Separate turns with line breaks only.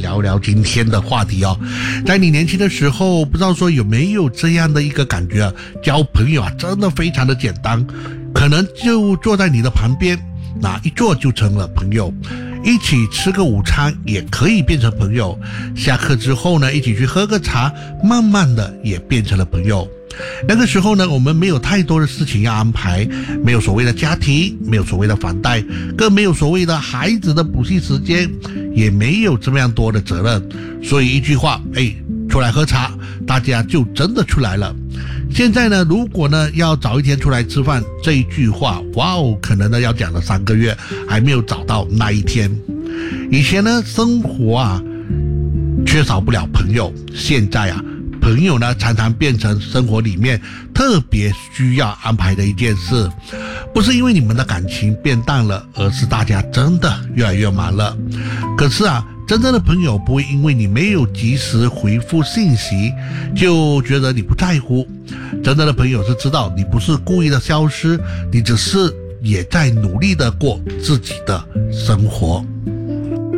聊聊今天的话题哦。在你年轻的时候，不知道说有没有这样的一个感觉啊，交朋友啊真的非常的简单，可能就坐在你的旁边，那一坐就成了朋友，一起吃个午餐也可以变成朋友，下课之后呢一起去喝个茶，慢慢的也变成了朋友。那个时候呢，我们没有太多的事情要安排，没有所谓的家庭，没有所谓的房贷，更没有所谓的孩子的补习时间，也没有这么样多的责任，所以一句话，出来喝茶，大家就真的出来了。现在呢，如果呢要找一天出来吃饭，这一句话，哇哦，可能呢要讲了3个月，还没有找到那一天。以前呢，生活啊缺少不了朋友，现在啊，朋友呢常常变成生活里面特别需要安排的一件事，不是因为你们的感情变淡了，而是大家真的越来越忙了。可是啊，真正的朋友不会因为你没有及时回复信息就觉得你不在乎，真正的朋友是知道你不是故意的消失，你只是也在努力的过自己的生活。